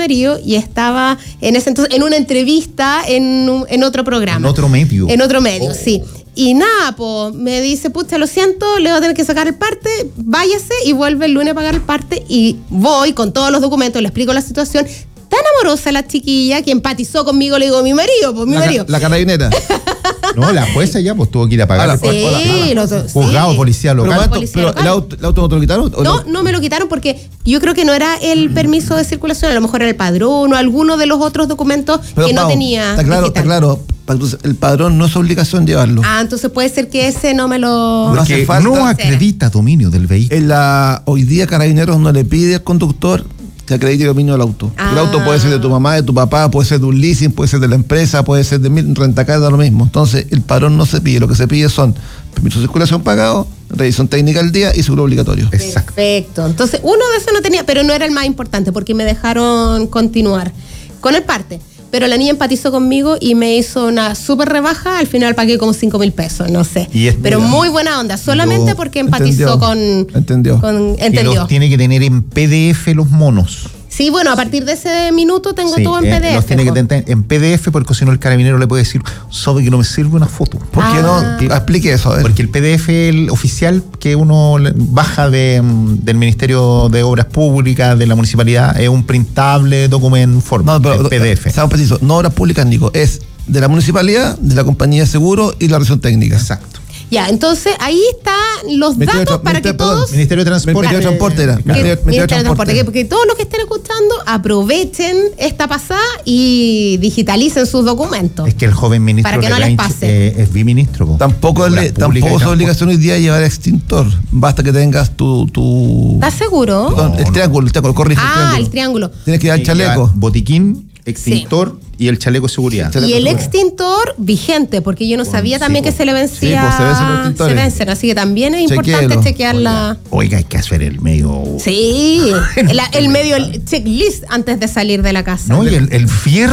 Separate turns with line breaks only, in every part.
marido y estaba en ese entonces en una entrevista en otro programa. En otro medio, sí. Y nada, pues me dice, pucha, lo siento, le voy a tener que sacar el parte, váyase, y vuelve el lunes a pagar el parte, y voy con todos los documentos, le explico la situación. Tan amorosa la chiquilla que empatizó conmigo, le digo, mi marido, pues mi marido.
La carabinera.
No, la jueza ya pues tuvo que ir a pagar.
Juzgado, policía local.
Pero
¿el auto no te lo quitaron?
No me lo quitaron porque yo creo que no era el permiso de circulación, a lo mejor era el padrón o alguno de los otros documentos que no tenía.
Está claro. Entonces, el padrón no es obligación llevarlo.
Entonces puede ser que ese no me lo...
Porque no acredita dominio del vehículo.
Hoy día Carabineros no le pide al conductor que acredite el dominio del auto. El auto puede ser de tu mamá, de tu papá, puede ser de un leasing, puede ser de la empresa, puede ser de rentacar, da lo mismo. Entonces, el padrón no se pide. Lo que se pide son permiso de circulación pagado, revisión técnica al día y seguro obligatorio.
Exacto. Perfecto. Entonces, uno de esos no tenía, pero no era el más importante porque me dejaron continuar con el parte. Pero la niña empatizó conmigo y me hizo una súper rebaja. Al final pagué como 5,000 pesos, no sé. Pero muy buena onda, solamente porque empatizó
Entendió.
Y los tiene que tener en PDF los monos.
Sí, bueno, a partir de ese minuto tengo todo en PDF.
Los tiene que tener en PDF porque si no el carabinero le puede decir, sabe que no me sirve una foto.
¿Por qué no? Explique eso.
Porque el PDF, el oficial que uno baja del Ministerio de Obras Públicas, de la municipalidad, es un printable documento forma, PDF.
Estamos precisos, no Obras Públicas, Nico, es de la municipalidad, de la compañía de seguro y la revisión técnica.
Exacto.
Ya, entonces ahí están los datos para que todos...
Ministerio de Transporte.
Ministerio de Transporte.
Porque todos los que estén escuchando aprovechen esta pasada y digitalicen sus documentos.
Es que el joven ministro
para que no les pase.
Es biministro.
Tampoco es obligación hoy día llevar extintor. Basta que tengas tu...
¿Estás seguro?
El triángulo, corrige.
El triángulo.
Tienes que llevar chaleco.
Botiquín, extintor y el chaleco de seguridad.
Y el extintor vigente, porque yo no sabía también que se le vencía.
Sí, pues se vencen los extintores.
Se vencen, así que también es importante chequear la...
Oiga, hay que hacer el medio...
Sí, el medio checklist antes de salir de la casa.
No, y el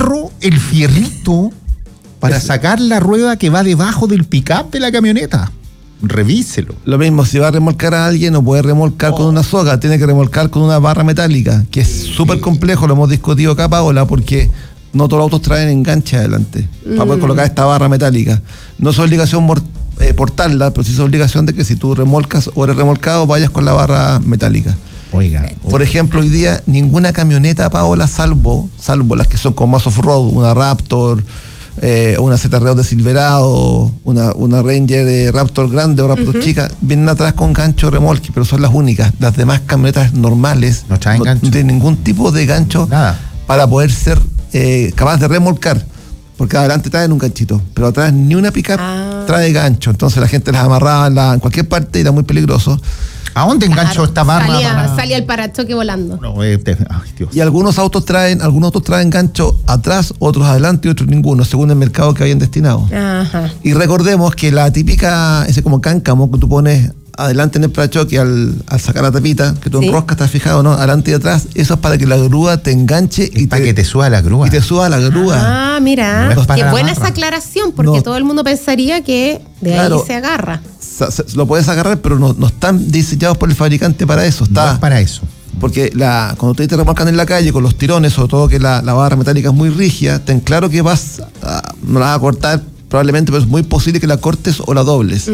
fierrito para sacar la rueda que va debajo del pick-up de la camioneta. Revíselo.
Lo mismo, si va a remolcar a alguien, no puede remolcar con una soga, tiene que remolcar con una barra metálica, que es súper complejo, lo hemos discutido acá, Paola, porque no todos los autos traen enganche adelante para poder colocar esta barra metálica. No es obligación portarla, pero sí es obligación de que si tú remolcas o eres remolcado, vayas con la barra metálica.
Oiga.
Por ejemplo, hoy día ninguna camioneta, Paola, salvo las que son con más off-road, una Raptor, una ZR de Silverado, una Ranger de Raptor grande o Raptor chica, vienen atrás con gancho remolque, pero son las únicas. Las demás camionetas normales
no traen gancho.
No tienen ningún tipo de gancho.
Nada.
Para poder ser capaz de remolcar, porque adelante traen un ganchito, pero atrás ni una pickup trae gancho, entonces la gente las amarraba en cualquier parte y era muy peligroso.
¿A dónde engancho esta barra?
Salía el parachoque volando.
No, ay, Dios.
Y algunos autos traen gancho atrás, otros adelante y otros ninguno, según el mercado que hayan destinado.
Ajá.
Y recordemos que la típica, ese como cáncamo que tú pones adelante en el parachoque al sacar la tapita, que tú enroscas, estás fijado, ¿no? Adelante y atrás, eso es para que la grúa te enganche
para que te suba la grúa.
Y te suba la grúa.
Mira, qué buena esa aclaración, porque todo el mundo pensaría que ahí se agarra.
Lo puedes agarrar, pero no están diseñados por el fabricante para eso.
No es para eso.
Porque cuando ustedes te remolcan en la calle con los tirones, sobre todo que la barra metálica es muy rígida, ten claro que no la vas a cortar probablemente, pero es muy posible que la cortes o la dobles.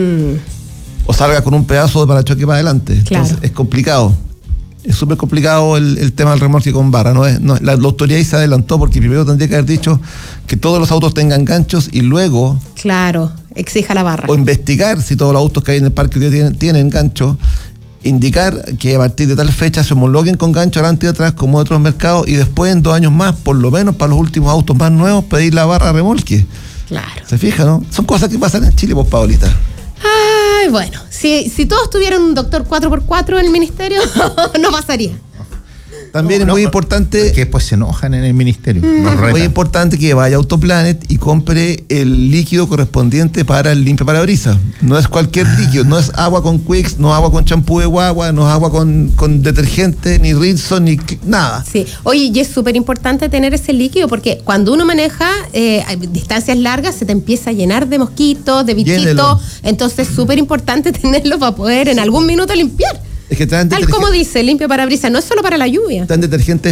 O salga con un pedazo de parachoque para adelante.
Claro.
Entonces es complicado. Es súper complicado el tema del remolque con barra. La autoridad ahí se adelantó porque primero tendría que haber dicho que todos los autos tengan ganchos y luego...
Claro, exija la barra.
O investigar si todos los autos que hay en el parque tienen gancho, indicar que a partir de tal fecha se homologuen con gancho adelante y atrás como otros mercados y después en 2 años más, por lo menos para los últimos autos más nuevos, pedir la barra remolque.
Claro.
¿Se fija, no? Son cosas que pasan en Chile, pues, Paolita.
Ay, bueno, si todos tuvieran un doctor 4x4 en el ministerio, no pasaría.
También es muy importante...
Que después se enojan en el ministerio.
Muy importante que vaya a Autoplanet y compre el líquido correspondiente para el limpia parabrisas. No es cualquier líquido, no es agua con Quicks, no es agua con champú de guagua, no es agua con detergente, ni Rinson, ni nada.
Sí, oye, y es súper importante tener ese líquido porque cuando uno maneja a distancias largas se te empieza a llenar de mosquitos, de bichitos, entonces es súper importante tenerlo para poder en algún minuto limpiar.
Es que
tal como dice, limpia parabrisas, no es solo para la lluvia.
Están detergentes